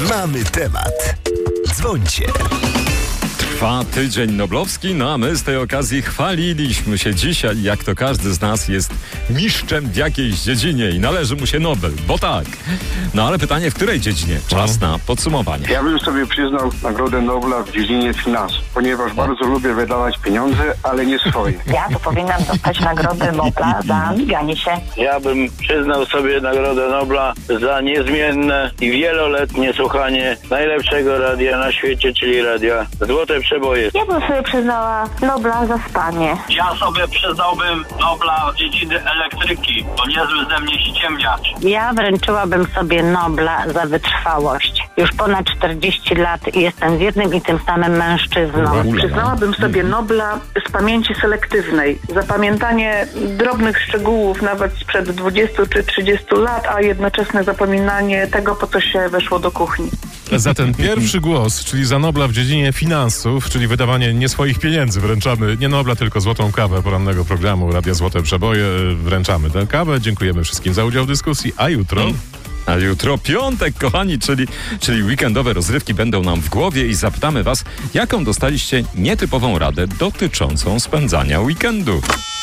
Mamy temat. Dzwońcie. Trwa tydzień noblowski, no a my z tej okazji chwaliliśmy się dzisiaj, jak to każdy z nas jest mistrzem w jakiejś dziedzinie i należy mu się Nobel, bo tak. No ale pytanie, w której dziedzinie? Czas na podsumowanie. Ja bym sobie przyznał Nagrodę Nobla w dziedzinie finansów, ponieważ bardzo lubię wydawać pieniądze, ale nie swoje. Ja to powinnam dostać Nagrodę Nobla za miganie się. Ja bym przyznał sobie Nagrodę Nobla za niezmienne i wieloletnie słuchanie najlepszego radia na świecie, czyli radia Złote Przeboje. Ja bym sobie przyznała Nobla za spanie. Ja sobie przyznałbym Nobla z dziedziny elektryki, bo niezły ze mnie ściemniacz. Ja wręczyłabym sobie Nobla za wytrwałość. Już ponad 40 lat jestem z jednym i tym samym mężczyzną. Przyznałabym sobie Nobla z pamięci selektywnej. Zapamiętanie drobnych szczegółów nawet sprzed 20 czy 30 lat, a jednoczesne zapominanie tego, po co się weszło do kuchni. Za ten pierwszy głos, czyli za Nobla w dziedzinie finansów, czyli wydawanie nie swoich pieniędzy, wręczamy nie Nobla, tylko złotą kawę porannego programu Radia Złote Przeboje. Wręczamy tę kawę. Dziękujemy wszystkim za udział w dyskusji. A jutro piątek, kochani, czyli weekendowe rozrywki będą nam w głowie i zapytamy was, jaką dostaliście nietypową radę dotyczącą spędzania weekendu.